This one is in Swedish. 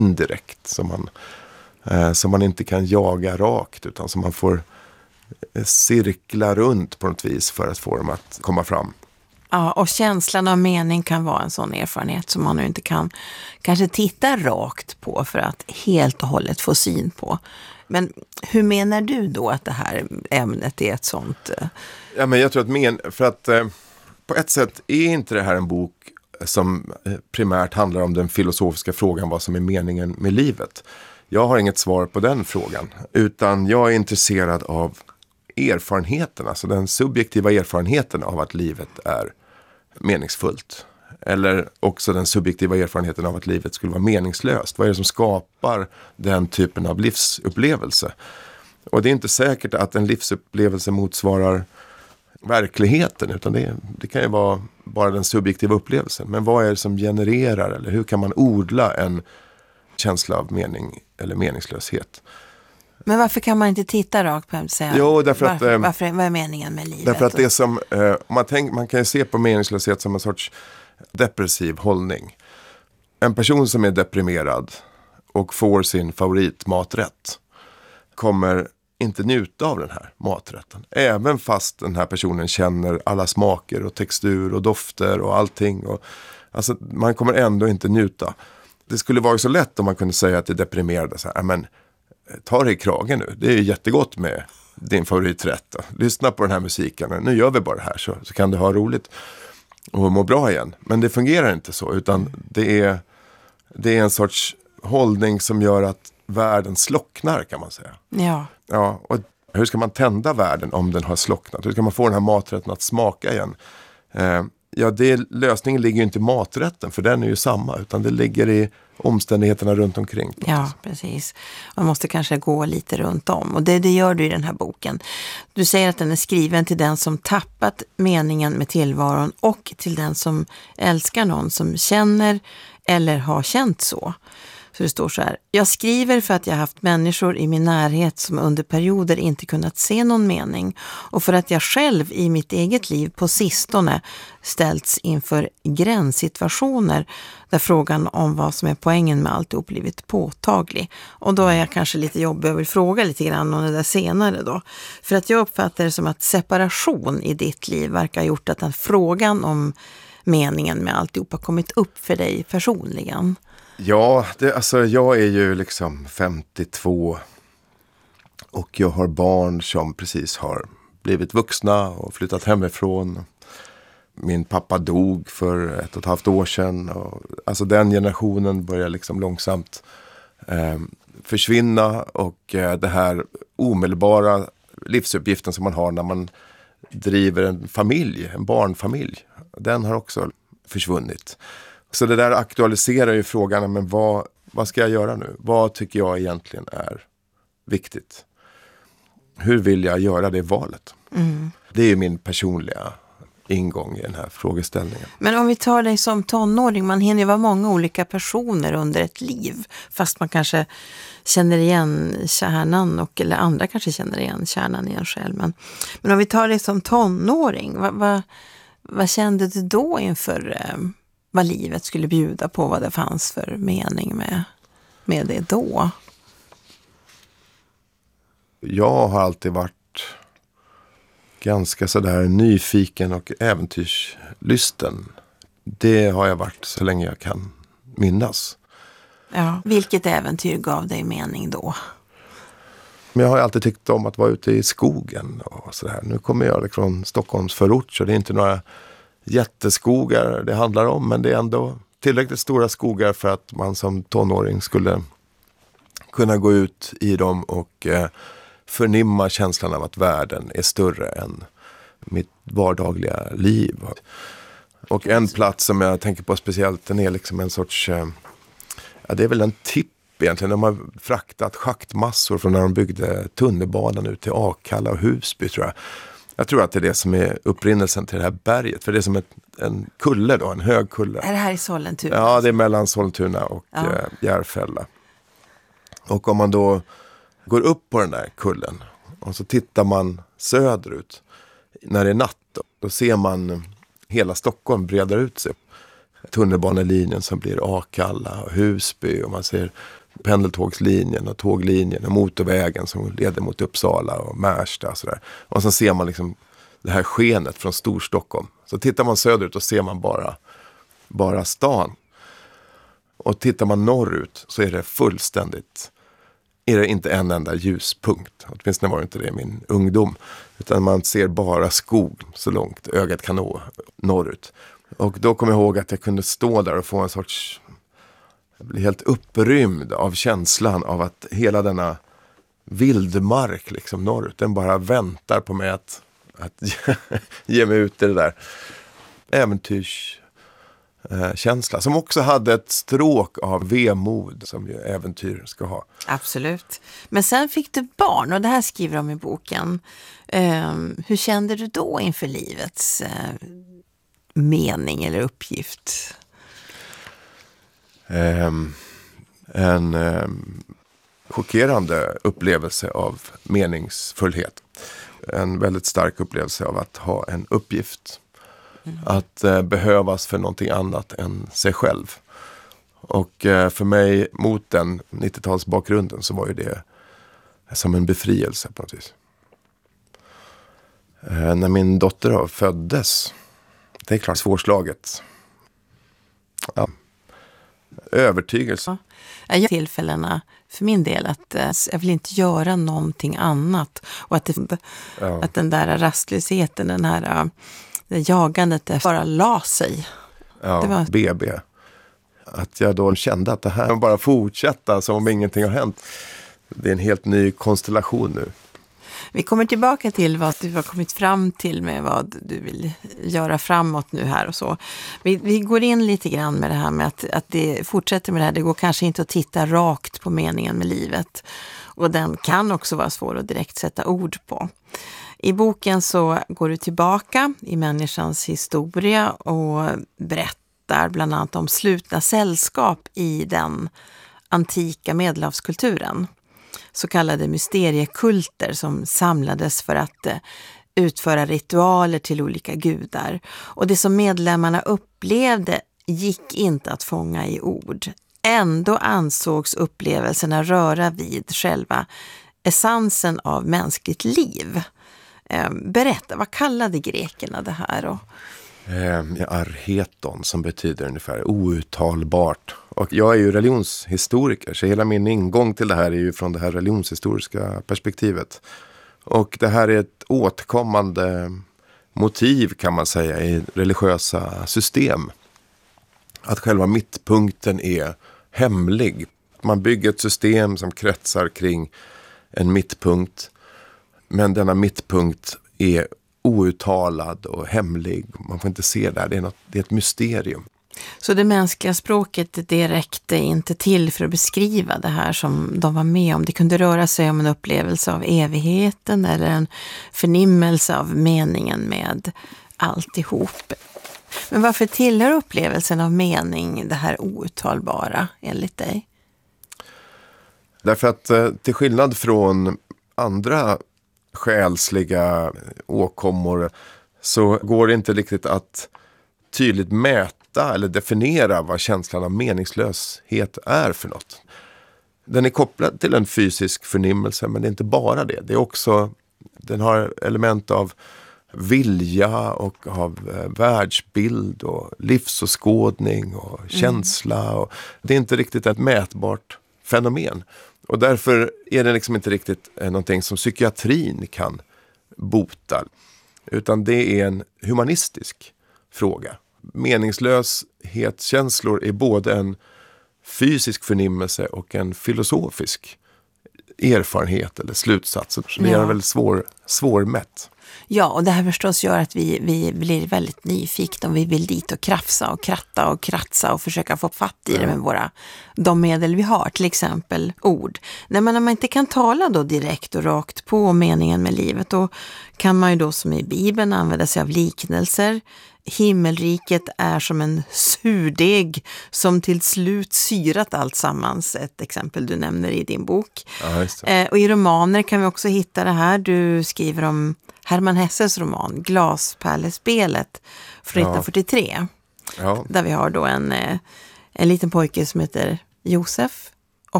indirekt som man inte kan jaga rakt, utan som man får cirkla runt på något vis för att få dem att komma fram. Ja, och känslan av mening kan vara en sån erfarenhet som man nu inte kan kanske titta rakt på för att helt och hållet få syn på. Men hur menar du då att det här ämnet är ett sånt? Ja, men jag tror att på ett sätt är inte det här en bok som primärt handlar om den filosofiska frågan vad som är meningen med livet. Jag har inget svar på den frågan, utan jag är intresserad av erfarenheten, alltså den subjektiva erfarenheten av att livet är meningsfullt. Eller också den subjektiva erfarenheten av att livet skulle vara meningslöst. Vad är det som skapar den typen av livsupplevelse? Och det är inte säkert att en livsupplevelse motsvarar verkligheten, utan det kan ju vara bara den subjektiva upplevelsen. Men vad är det som genererar, eller hur kan man odla en känsla av mening eller meningslöshet? Men varför kan man inte titta rakt på och säga, jo, därför att, vad är meningen med livet? Därför att det som, man kan ju se på meningslöshet som en sorts depressiv hållning. En person som är deprimerad och får sin favoritmaträtt kommer inte njuta av den här maträtten. Även fast den här personen känner alla smaker och textur och dofter och allting. Alltså, man kommer ändå inte njuta. Det skulle vara så lätt om man kunde säga att det är deprimerade. Så här, men ta det i kragen nu. Det är ju jättegott med din favoriträtt. Då. Lyssna på den här musiken. Nu gör vi bara det här så kan du ha roligt och må bra igen. Men det fungerar inte så, utan det är en sorts hållning som gör att världen slocknar, kan man säga. Ja. Ja, och hur ska man tända världen om den har slocknat? Hur ska man få den här maträtten att smaka igen? Lösningen ligger ju inte i maträtten, för den är ju samma, utan det ligger i omständigheterna runt omkring. Ja, precis. Man måste kanske gå lite runt om, och det gör du i den här boken. Du säger att den är skriven till den som tappat meningen med tillvaron och till den som älskar någon som känner eller har känt så. Så det står så här: jag skriver för att jag haft människor i min närhet som under perioder inte kunnat se någon mening, och för att jag själv i mitt eget liv på sistone ställts inför gränssituationer där frågan om vad som är poängen med alltihop blivit påtaglig. Och då är jag kanske lite jobbig och vill fråga lite grann om det där senare då. För att jag uppfattar det som att separation i ditt liv verkar ha gjort att den frågan om meningen med alltihop har kommit upp för dig personligen. Ja, jag är ju liksom 52 och jag har barn som precis har blivit vuxna och flyttat hemifrån. Min pappa dog för 1,5 år sedan. Och, alltså den generationen börjar liksom långsamt försvinna, och det här omedelbara livsuppgiften som man har när man driver en barnfamilj, den har också försvunnit. Så det där aktualiserar ju frågan, men vad ska jag göra nu? Vad tycker jag egentligen är viktigt? Hur vill jag göra det valet? Mm. Det är ju min personliga ingång i den här frågeställningen. Men om vi tar dig som tonåring, man hinner ju vara många olika personer under ett liv, fast man kanske känner igen kärnan, eller andra kanske känner igen kärnan i en själv. Men om vi tar dig som tonåring, vad kände du då inför vad livet skulle bjuda på, vad det fanns för mening med det då? Jag har alltid varit ganska sådär nyfiken och äventyrslysten. Det har jag varit så länge jag kan minnas. Ja, vilket äventyr gav dig mening då? Men jag har alltid tyckt om att vara ute i skogen och sådär. Nu kommer jag från Stockholms förort, så det är inte några jätteskogar det handlar om, men det är ändå tillräckligt stora skogar för att man som tonåring skulle kunna gå ut i dem och förnimma känslan av att världen är större än mitt vardagliga liv. Och en plats som jag tänker på speciellt, den är liksom en sorts, det är väl en tipp egentligen. De har fraktat schaktmassor från när de byggde tunnelbanan ut till Akalla och Husby, tror jag. Jag tror att det är det som är upprinnelsen till det här berget. För det är som en kulle då, en hög kulle. Är det här i Sollentuna? Ja, det är mellan Sollentuna och Järfälla. Och om man då går upp på den där kullen och så tittar man söderut när det är natt, då ser man hela Stockholm breda ut sig. tunnelbanelinjen som blir Akalla och Husby, och man ser pendeltågslinjen och tåglinjen och motorvägen som leder mot Uppsala och Märsta och sådär. Och så ser man liksom det här skenet från Storstockholm. Så tittar man söderut och ser man bara stan. Och tittar man norrut så är det inte en enda ljuspunkt. Åtminstone var det inte det i min ungdom. Utan man ser bara skog så långt ögat kan nå norrut. Och då kommer jag ihåg att jag kunde stå där och få en sorts... bli helt upprymd av känslan av att hela denna vildmark liksom norrut, den bara väntar på mig att ge mig ut i det där äventyrskänsla, som också hade ett stråk av vemod som ju äventyr ska ha. Absolut. Men sen fick du barn, och det här skriver de i boken. Hur kände du då inför livets mening eller uppgift? En chockerande upplevelse av meningsfullhet. En väldigt stark upplevelse av att ha en uppgift. Att behövas för någonting annat än sig själv. Och för mig, mot den 90-talsbakgrunden, så var ju det som en befrielse på något vis. När min dotter föddes, det är klart svårslaget. Ja. Övertygelse. Jag gör tillfällena för min del att jag vill inte göra någonting annat, och att den där rastlösheten, det jagandet, det bara la sig. Ja, det var BB. Att jag då kände att det här bara fortsätta som om ingenting har hänt. Det är en helt ny konstellation nu. Vi kommer tillbaka till vad du har kommit fram till med vad du vill göra framåt nu här och så. Vi går in lite grann med det här med att det fortsätter med det här. Det går kanske inte att titta rakt på meningen med livet. Och den kan också vara svår att direkt sätta ord på. I boken så går du tillbaka i människans historia och berättar bland annat om slutna sällskap i den antika medelhavskulturen. Så kallade mysteriekulter som samlades för att utföra ritualer till olika gudar. Och det som medlemmarna upplevde gick inte att fånga i ord. Ändå ansågs upplevelserna röra vid själva essensen av mänskligt liv. Berätta, vad kallade grekerna det här då? Arheton, som betyder ungefär outtalbart. Och jag är ju religionshistoriker, så hela min ingång till det här är ju från det här religionshistoriska perspektivet. Och det här är ett återkommande motiv, kan man säga, i religiösa system. Att själva mittpunkten är hemlig. Man bygger ett system som kretsar kring en mittpunkt, men denna mittpunkt är outtalad och hemlig. Man får inte se där. Det är ett mysterium. Så det mänskliga språket, det räckte inte till för att beskriva det här som de var med om. Det kunde röra sig om en upplevelse av evigheten eller en förnimmelse av meningen med alltihop. Men varför tillhör upplevelsen av mening det här outtalbara enligt dig? Därför att till skillnad från andra själsliga åkommor så går det inte riktigt att tydligt mäta eller definiera vad känslan av meningslöshet är för något. Den är kopplad till en fysisk förnimmelse, men det är inte bara det. Det är också, den har element av vilja och av världsbild och livsåskådning och känsla. Och det är inte riktigt ett mätbart fenomen. Och därför är det liksom inte riktigt någonting som psykiatrin kan bota. Utan det är en humanistisk fråga. Meningslöshetskänslor är både en fysisk förnimmelse och en filosofisk erfarenhet eller slutsats. Så det är väldigt svårmätt. Ja, och det här förstås gör att vi blir väldigt nyfikna och vi vill dit och krafsa och kratta och kratsa och försöka få fatt i det med de medel vi har, till exempel ord. När man inte kan tala då direkt och rakt på meningen med livet, då kan man ju då som i Bibeln använda sig av liknelser. Himmelriket är som en surdeg som till slut syrat allt sammans, ett exempel du nämner i din bok. Ja, just det. Och i romaner kan vi också hitta det här. Du skriver om Hermann Hesses roman Glaspärlespelet från 1943. Ja. Där vi har då en liten pojke som heter Josef